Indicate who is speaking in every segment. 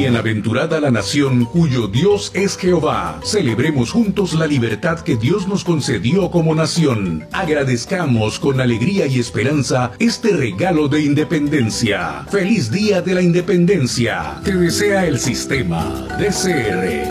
Speaker 1: Bienaventurada la nación cuyo Dios es Jehová. Celebremos juntos la libertad que Dios nos concedió como nación. Agradezcamos con alegría y esperanza este regalo de independencia. ¡Feliz Día de la Independencia! Te desea el sistema DCR.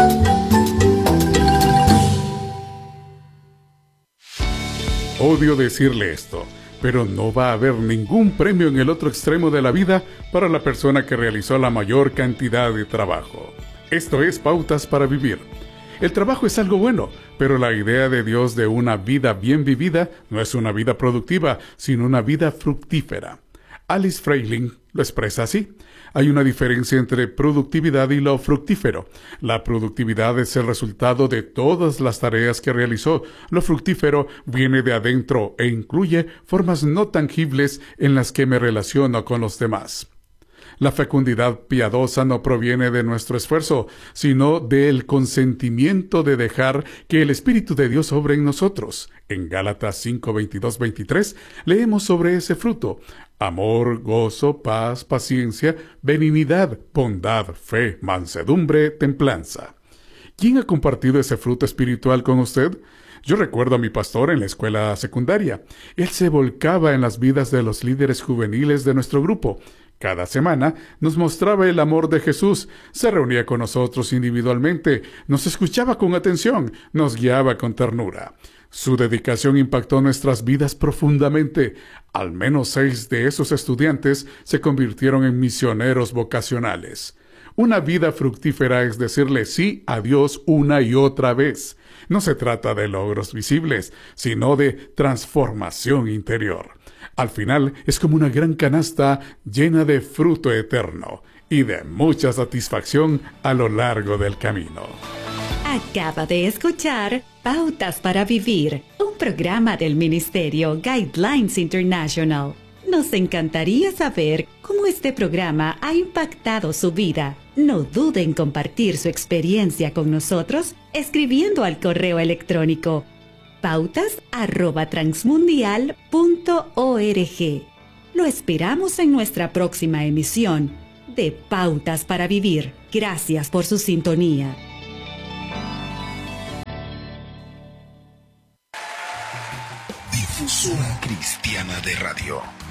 Speaker 2: Odio decirle esto, pero no va a haber ningún premio en el otro extremo de la vida para la persona que realizó la mayor cantidad de trabajo. Esto es Pautas para Vivir. El trabajo es algo bueno, pero la idea de Dios de una vida bien vivida no es una vida productiva, sino una vida fructífera. Alice Freiling lo expresa así. Hay una diferencia entre productividad y lo fructífero. La productividad es el resultado de todas las tareas que realizó. Lo fructífero viene de adentro e incluye formas no tangibles en las que me relaciono con los demás. La fecundidad piadosa no proviene de nuestro esfuerzo, sino del consentimiento de dejar que el Espíritu de Dios obre en nosotros. En Gálatas 5, 22, 23 leemos sobre ese fruto: amor, gozo, paz, paciencia, benignidad, bondad, fe, mansedumbre, templanza. ¿Quién ha compartido ese fruto espiritual con usted? Yo recuerdo a mi pastor en la escuela secundaria. Él se volcaba en las vidas de los líderes juveniles de nuestro grupo. Cada semana nos mostraba el amor de Jesús, se reunía con nosotros individualmente, nos escuchaba con atención, nos guiaba con ternura. Su dedicación impactó nuestras vidas profundamente. Al menos 6 de esos estudiantes se convirtieron en misioneros vocacionales. Una vida fructífera es decirle sí a Dios una y otra vez. No se trata de logros visibles, sino de transformación interior. Al final es como una gran canasta llena de fruto eterno y de mucha satisfacción a lo largo del camino.
Speaker 3: Acaba de escuchar Pautas para Vivir, un programa del Ministerio Guidelines International. Nos encantaría saber cómo este programa ha impactado su vida. No dude en compartir su experiencia con nosotros escribiendo al correo electrónico pautas@transmundial.org. Lo esperamos en nuestra próxima emisión de Pautas para Vivir. Gracias por su sintonía.
Speaker 4: Difusora Cristiana de Radio.